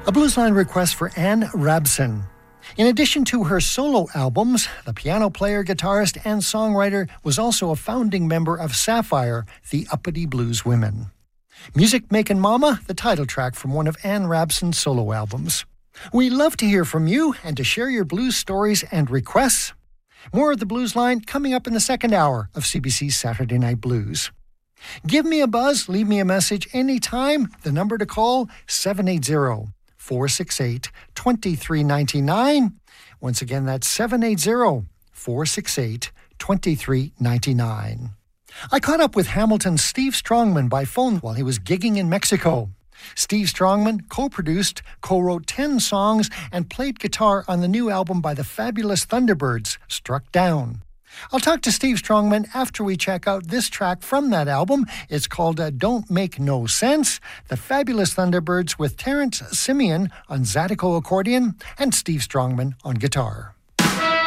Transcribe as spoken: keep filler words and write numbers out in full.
A Bluesline request for Ann Rabson. In addition to her solo albums, the piano player, guitarist, and songwriter was also a founding member of Sapphire, the Uppity Blues Women. Music Makin' Mama, the title track from one of Ann Rabson's solo albums. We love to hear from you and to share your blues stories and requests. More of the Blues Line coming up in the second hour of C B C's Saturday Night Blues. Give me a buzz, leave me a message anytime. The number to call, seven eight zero, four six eight, two three nine nine. Once again, that's seven eight zero, four six eight, two three nine nine. I caught up with Hamilton's Steve Strongman by phone while he was gigging in Mexico. Steve Strongman co-produced, co-wrote ten songs, and played guitar on the new album by the fabulous Thunderbirds, Struck Down. I'll talk to Steve Strongman after we check out this track from that album. It's called uh, Don't Make No Sense. The fabulous Thunderbirds with Terrence Simeon on Zydeco accordion and Steve Strongman on guitar.